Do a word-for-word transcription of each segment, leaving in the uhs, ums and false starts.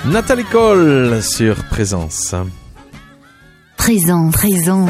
Nathalie Cole sur Présence. Présence, présence.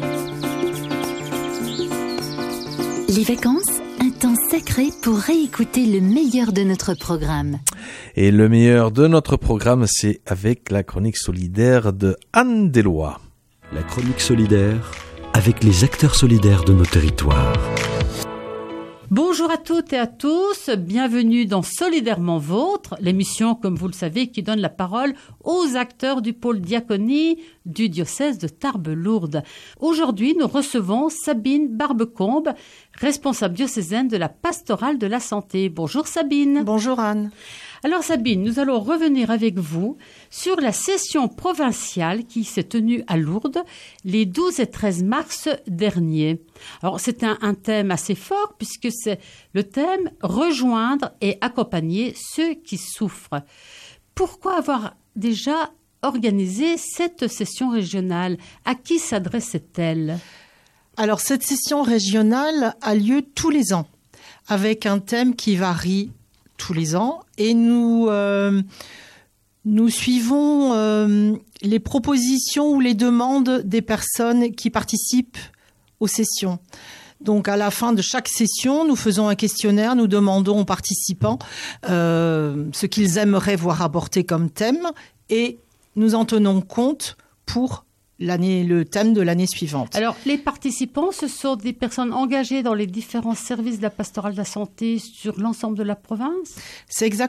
Les vacances, un temps sacré pour réécouter le meilleur de notre programme. Et le meilleur de notre programme, c'est avec la chronique solidaire de Anne Deloy. La chronique solidaire avec les acteurs solidaires de nos territoires. Bonjour à toutes et à tous, bienvenue dans Solidairement Vôtre, l'émission, comme vous le savez, qui donne la parole aux acteurs du pôle diaconie du diocèse de Tarbes-Lourdes. Aujourd'hui, nous recevons Sabine Barbecombe, responsable diocésaine de la pastorale de la santé. Bonjour Sabine. Bonjour Anne. Alors Sabine, nous allons revenir avec vous sur la session provinciale qui s'est tenue à Lourdes les douze et treize mars dernier. Alors c'est un, un thème assez fort puisque c'est le thème « Rejoindre et accompagner ceux qui souffrent ». Pourquoi avoir déjà organisé cette session régionale? À qui s'adressait-elle? Alors cette session régionale a lieu tous les ans avec un thème qui varie tous les ans et nous euh, nous suivons euh, les propositions ou les demandes des personnes qui participent aux sessions. Donc à la fin de chaque session, nous faisons un questionnaire, nous demandons aux participants euh, ce qu'ils aimeraient voir abordé comme thème et nous en tenons compte pour l'année, le thème de l'année suivante. Alors, les participants, ce sont des personnes engagées dans les différents services de la pastorale de la santé sur l'ensemble de la province? C'est exactement